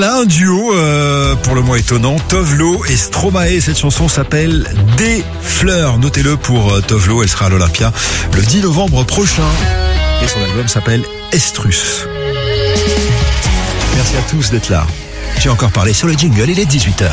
Là, un duo pour le moins étonnant, Tove Lo et Stromae. Cette chanson s'appelle Des fleurs. Notez-le pour Tove Lo, elle sera à l'Olympia le 10 novembre prochain. Et son album s'appelle Estrus. Merci à tous d'être là. J'ai encore parlé sur le jingle, il est 18h.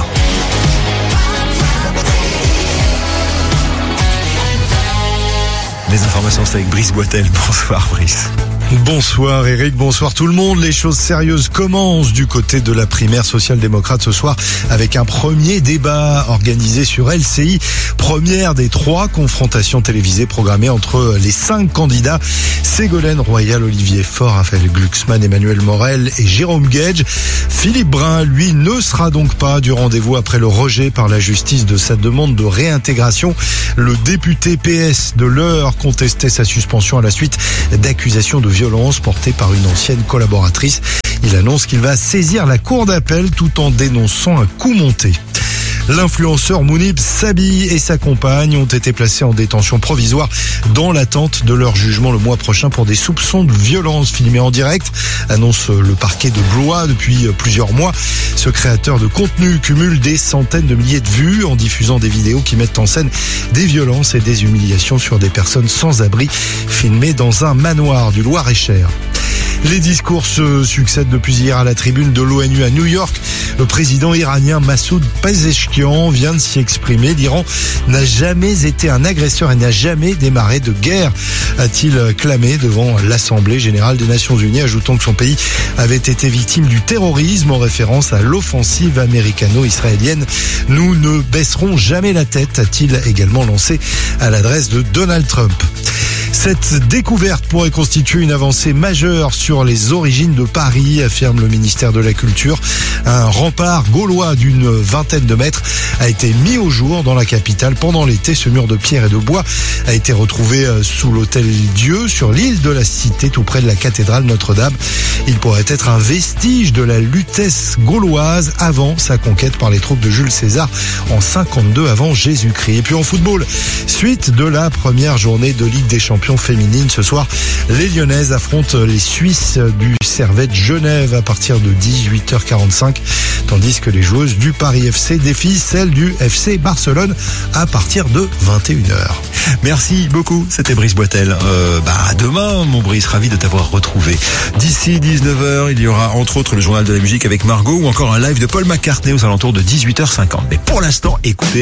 Les informations, c'est avec Brice Boitel. Bonsoir Brice. Bonsoir Eric, bonsoir tout le monde. Les choses sérieuses commencent du côté de la primaire social-démocrate ce soir avec un premier débat organisé sur LCI. Première des 3 confrontations télévisées programmées entre les 5 candidats. Ségolène Royal, Olivier Faure, Raphaël Glucksmann, Emmanuel Morel et Jérôme Guedj. Philippe Brun, lui, ne sera donc pas du rendez-vous après le rejet par la justice de sa demande de réintégration. Le député PS de l'Eure contestait sa suspension à la suite d'accusations de violence portée par une ancienne collaboratrice. Il annonce qu'il va saisir la cour d'appel tout en dénonçant un coup monté. L'influenceur Mounib Sabi et sa compagne ont été placés en détention provisoire dans l'attente de leur jugement le mois prochain pour des soupçons de violence filmés en direct, annonce le parquet de Blois depuis plusieurs mois. Ce créateur de contenu cumule des centaines de milliers de vues en diffusant des vidéos qui mettent en scène des violences et des humiliations sur des personnes sans abri filmées dans un manoir du Loir-et-Cher. Les discours se succèdent depuis hier à la tribune de l'ONU à New York. Le président iranien Massoud Pezeshkian vient de s'y exprimer. L'Iran n'a jamais été un agresseur et n'a jamais démarré de guerre, a-t-il clamé devant l'Assemblée générale des Nations Unies, ajoutant que son pays avait été victime du terrorisme en référence à l'offensive américano-israélienne. Nous ne baisserons jamais la tête, a-t-il également lancé à l'adresse de Donald Trump. Cette découverte pourrait constituer une avancée majeure sur les origines de Paris, affirme le ministère de la Culture. Un rempart gaulois d'une vingtaine de mètres a été mis au jour dans la capitale pendant l'été. Ce mur de pierre et de bois a été retrouvé sous l'hôtel Dieu, sur l'île de la Cité, tout près de la cathédrale Notre-Dame. Il pourrait être un vestige de la lutèce gauloise avant sa conquête par les troupes de Jules César en 52 avant Jésus-Christ. Et puis en football, suite de la première journée de Ligue des Champions féminine. Ce soir, les Lyonnaises affrontent les Suisses du Servette Genève à partir de 18h45, tandis que les joueuses du Paris FC défient celles du FC Barcelone à partir de 21h. Merci beaucoup, c'était Brice Boitel. À demain, mon Brice, ravi de t'avoir retrouvé. D'ici 19h, il y aura entre autres le journal de la musique avec Margot ou encore un live de Paul McCartney aux alentours de 18h50. Mais pour l'instant, écoutez